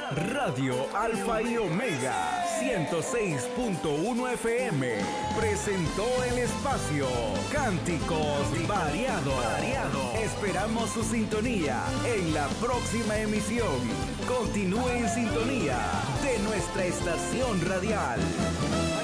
Radio Alfa y Omega 106.1 FM presentó el espacio Cánticos Variados. Esperamos su sintonía en la próxima emisión. Continúe en sintonía de nuestra estación radial.